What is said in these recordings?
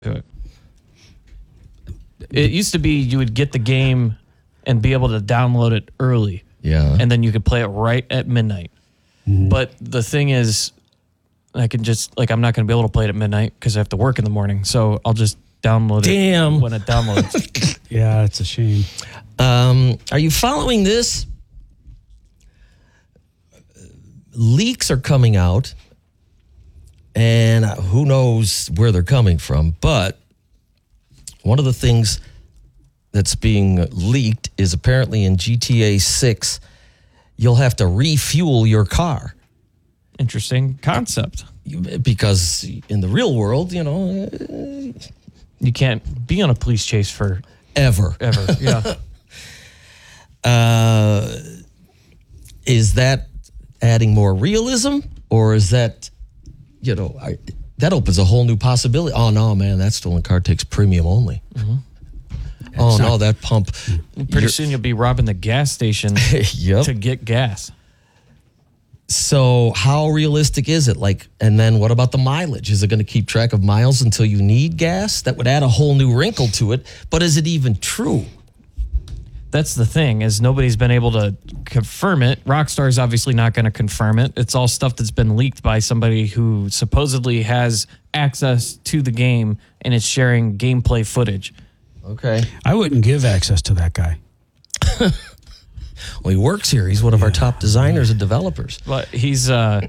It used to be you would get the game and be able to download it early. Yeah. And then you could play it right at midnight. Mm-hmm. But the thing is, I can just, I'm not going to be able to play it at midnight because I have to work in the morning. So I'll just download it when it downloads. Yeah, it's a shame. Are you following this? Leaks are coming out, and who knows where they're coming from, but one of the things that's being leaked is apparently in GTA 6, you'll have to refuel your car. Interesting concept. Because in the real world, you can't be on a police chase for ever. Yeah. Is that adding more realism, or is that, that opens a whole new possibility? Oh, no, man, that stolen car takes premium only. Mm-hmm. Oh, no, that pump. Pretty soon you'll be robbing the gas station to get gas. So how realistic is it? And then what about the mileage? Is it going to keep track of miles until you need gas? That would add a whole new wrinkle to it. But is it even true? That's the thing, is nobody's been able to confirm it. Rockstar's obviously not going to confirm it. It's all stuff that's been leaked by somebody who supposedly has access to the game and is sharing gameplay footage. Okay. I wouldn't give access to that guy. Well, he works here. He's one of our top designers and developers. But he's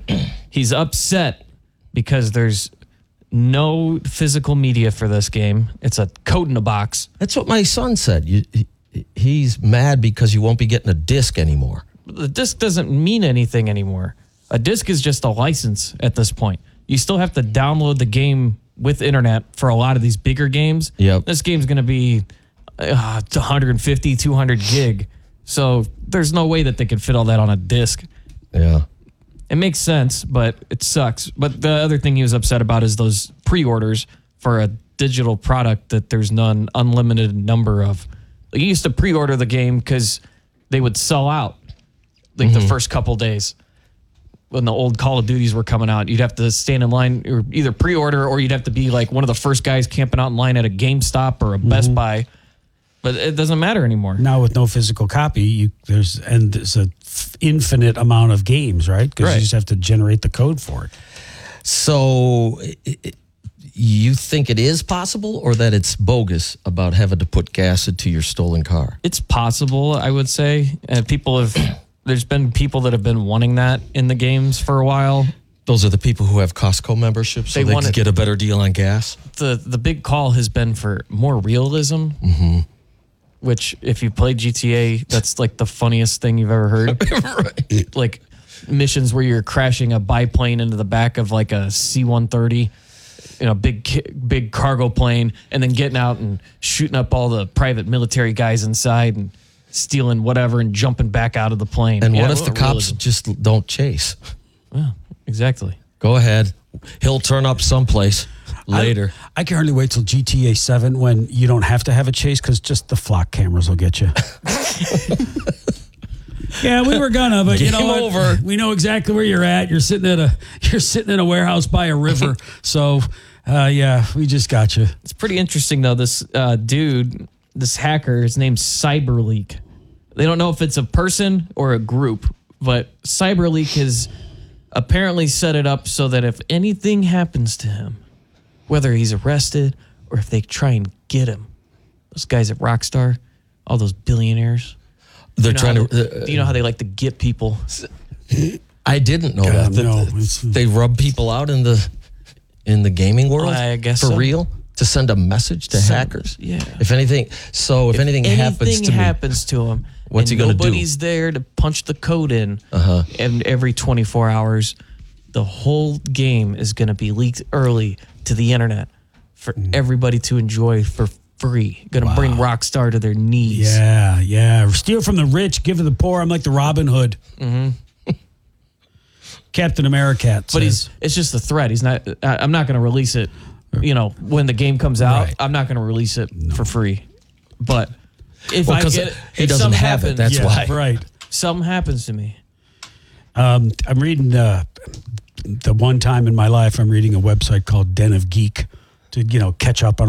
upset because there's no physical media for this game. It's a code in a box. That's what my son said. He's mad because you won't be getting a disc anymore. The disc doesn't mean anything anymore. A disc is just a license at this point. You still have to download the game with internet for a lot of these bigger games. Yep. This game's going to be 150, 200 gig. So there's no way that they could fit all that on a disc. Yeah. It makes sense, but it sucks. But the other thing he was upset about is those pre-orders for a digital product that there's none unlimited number of. He used to pre-order the game because they would sell out the first couple days. When the old Call of Duties were coming out, you'd have to stand in line or either pre-order or you'd have to be one of the first guys camping out in line at a GameStop or a Best Buy. But it doesn't matter anymore. Now with no physical copy, there's an infinite amount of games, right? Because you just have to generate the code for it. So you think it is possible, or that it's bogus about having to put gas into your stolen car? It's possible, I would say. There's been people that have been wanting that in the games for a while. Those are the people who have Costco memberships, so they can get a better deal on gas? The big call has been for more realism. Mm-hmm. Which, if you play GTA, that's the funniest thing you've ever heard. Right. Missions where you're crashing a biplane into the back of a C-130, big cargo plane, and then getting out and shooting up all the private military guys inside and stealing whatever and jumping back out of the plane. And what if the cops just don't chase? Yeah, exactly. Go ahead. He'll turn up someplace later. I can hardly wait till GTA 7 when you don't have to have a chase because just the flock cameras will get you. Yeah, we were gonna, but Game over. We know exactly where you're at. You're sitting in a warehouse by a river. So, we just got you. It's pretty interesting though. This dude, this hacker, his name's CyberLeak. They don't know if it's a person or a group, but CyberLeak has apparently set it up so that if anything happens to him, whether he's arrested or if they try and get him, those guys at Rockstar, all those billionaires, they're trying to. Do you know how they like to get people? I didn't know that. No, they rub people out in the gaming world. I guess for so. Real, to send a message to hackers. Yeah. If anything happens to him, what's he going to do? Nobody's there to punch the code in. And every 24 hours, the whole game is going to be leaked early to the internet for everybody to enjoy for free. Going to bring Rockstar to their knees. Yeah. Steal from the rich, give to the poor. I'm like the Robin Hood. Mm-hmm. Captain America. But it's just a threat. He's not. I'm not going to release it. When the game comes out, I'm not going to release it for free. But if I get it, he doesn't have it. That's why. Right. Something happens to me. I'm reading the one time in my life. I'm reading a website called Den of Geek to catch up on